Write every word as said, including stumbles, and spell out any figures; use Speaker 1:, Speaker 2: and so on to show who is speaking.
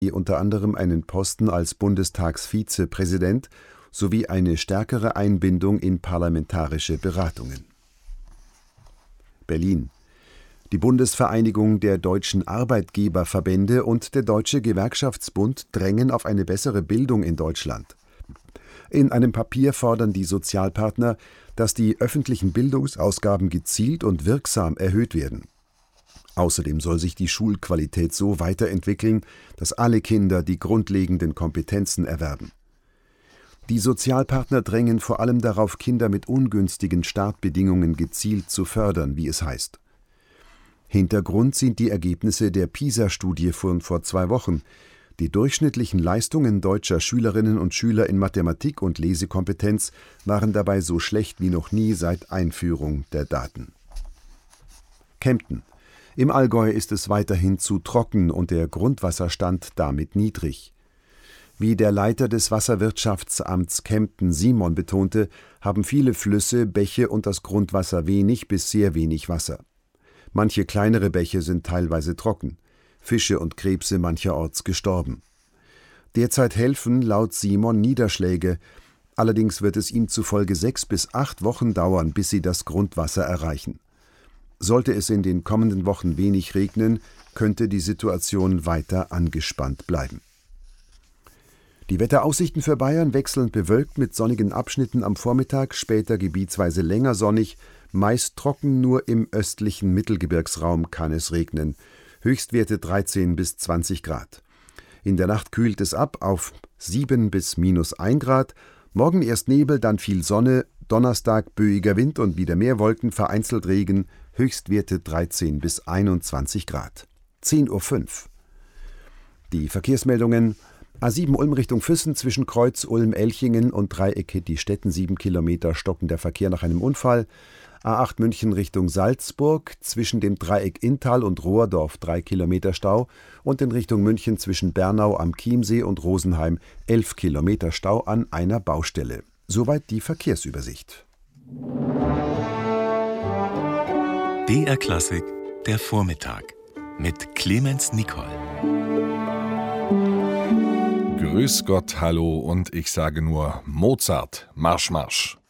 Speaker 1: unter anderem einen Posten als Bundestagsvizepräsident sowie eine stärkere Einbindung in parlamentarische Beratungen. Berlin. Die Bundesvereinigung der deutschen Arbeitgeberverbände und der Deutsche Gewerkschaftsbund drängen auf eine bessere Bildung in Deutschland. In einem Papier fordern die Sozialpartner, dass die öffentlichen Bildungsausgaben gezielt und wirksam erhöht werden. Außerdem soll sich die Schulqualität so weiterentwickeln, dass alle Kinder die grundlegenden Kompetenzen erwerben. Die Sozialpartner drängen vor allem darauf, Kinder mit ungünstigen Startbedingungen gezielt zu fördern, wie es heißt. Hintergrund sind die Ergebnisse der PISA-Studie von vor zwei Wochen. Die durchschnittlichen Leistungen deutscher Schülerinnen und Schüler in Mathematik und Lesekompetenz waren dabei so schlecht wie noch nie seit Einführung der Daten. Kempten. Im Allgäu ist es weiterhin zu trocken und der Grundwasserstand damit niedrig. Wie der Leiter des Wasserwirtschaftsamts Kempten Simon betonte, haben viele Flüsse, Bäche und das Grundwasser wenig bis sehr wenig Wasser. Manche kleinere Bäche sind teilweise trocken, Fische und Krebse mancherorts gestorben. Derzeit helfen laut Simon Niederschläge, allerdings wird es ihm zufolge sechs bis acht Wochen dauern, bis sie das Grundwasser erreichen. Sollte es in den kommenden Wochen wenig regnen, könnte die Situation weiter angespannt bleiben. Die Wetteraussichten für Bayern wechselnd bewölkt mit sonnigen Abschnitten am Vormittag, später gebietsweise länger sonnig, meist trocken, nur im östlichen Mittelgebirgsraum kann es regnen. Höchstwerte dreizehn bis zwanzig Grad. In der Nacht kühlt es ab auf sieben bis minus ein Grad. Morgen erst Nebel, dann viel Sonne. Donnerstag böiger Wind und wieder mehr Wolken, vereinzelt Regen. Höchstwerte dreizehn bis einundzwanzig Grad. zehn Uhr fünf. Die Verkehrsmeldungen: A sieben Ulm Richtung Füssen zwischen Kreuz Ulm-Elchingen und Dreieck Hitti-Stetten sieben Kilometer stockender Verkehr nach einem Unfall. A acht München Richtung Salzburg zwischen dem Dreieck Inntal und Rohrdorf drei Kilometer Stau und in Richtung München zwischen Bernau am Chiemsee und Rosenheim elf Kilometer Stau an einer Baustelle. Soweit die Verkehrsübersicht.
Speaker 2: B R Klassik, der Vormittag mit Clemens Nicol.
Speaker 3: Grüß Gott, hallo und ich sage nur Mozart, Marsch, Marsch.